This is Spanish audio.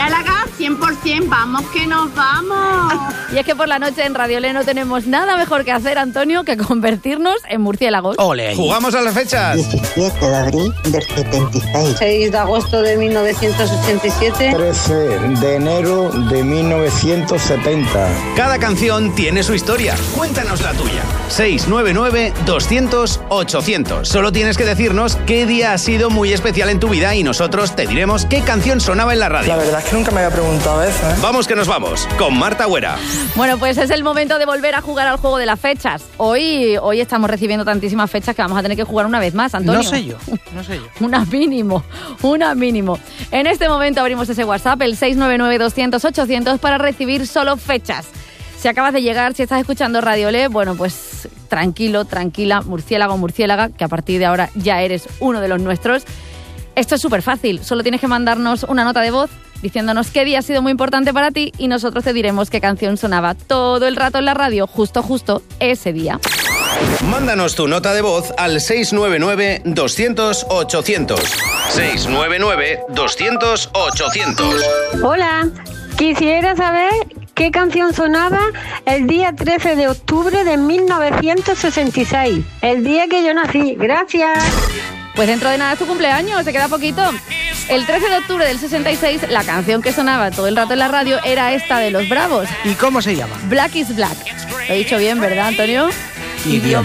Murciélaga 100%, vamos que nos vamos. Y es que por la noche en Radio Le no tenemos nada mejor que hacer, Antonio, que convertirnos en murciélagos. ¡Ole! ¡Jugamos a las fechas! 17 de abril del 76. 6 de agosto de 1987. 13 de enero de 1970. Cada canción tiene su historia. Cuéntanos la tuya. 699-200-800. Solo tienes que decirnos qué día ha sido muy especial en tu vida y nosotros te diremos qué canción sonaba en la radio. La verdad es que nunca me había preguntado eso, ¿eh? Vamos que nos vamos, con Marta Güera. Bueno, pues es el momento de volver a jugar al juego de las fechas. Hoy estamos recibiendo tantísimas fechas que vamos a tener que jugar una vez más, Antonio. No sé yo. Una mínimo. En este momento abrimos ese WhatsApp, el 699-200-800, para recibir solo fechas. Si acabas de llegar, si estás escuchando Radio Le, bueno, pues tranquilo, tranquila, murciélago, murciélaga, que a partir de ahora ya eres uno de los nuestros. Esto es súper fácil, solo tienes que mandarnos una nota de voz diciéndonos qué día ha sido muy importante para ti y nosotros te diremos qué canción sonaba todo el rato en la radio, justo ese día. Mándanos tu nota de voz al 699-200-800. 699-200-800. Hola, quisiera saber qué canción sonaba el día 13 de octubre de 1966, el día que yo nací. Gracias. Pues dentro de nada es tu cumpleaños, te queda poquito. El 13 de octubre del 66, la canción que sonaba todo el rato en la radio era esta de Los Bravos. ¿Y cómo se llama? Black is Black. Lo he dicho bien, ¿verdad, Antonio? Idioma.